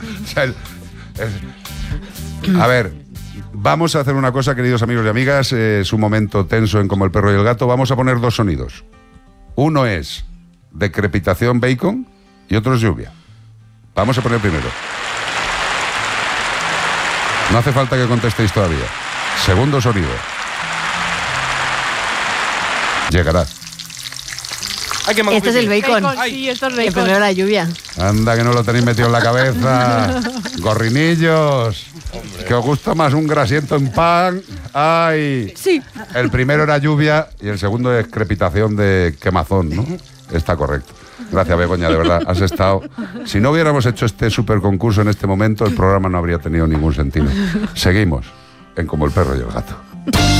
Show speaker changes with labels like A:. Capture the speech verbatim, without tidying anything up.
A: O sea, el, el, a ver, vamos a hacer una cosa, queridos amigos y amigas. Eh, es un momento tenso en Como el perro y el gato. Vamos a poner dos sonidos. Uno es decrepitación bacon y otro es lluvia. Vamos a poner primero. No hace falta que contestéis todavía. Segundo sonido. Llegará.
B: Ay,
C: este es el bacon.
D: Bacon, sí, esto es bacon.
C: Y primero la lluvia.
A: Anda, que no lo tenéis metido en la cabeza. Gorrinillos. Hombre. Que os gusta más un grasiento en pan. Ay.
D: Sí.
A: El primero era lluvia y el segundo es crepitación de quemazón, ¿no? Está correcto. Gracias, Begoña, de verdad, has estado... Si no hubiéramos hecho este super concurso en este momento, el programa no habría tenido ningún sentido. Seguimos en Como el perro y el gato.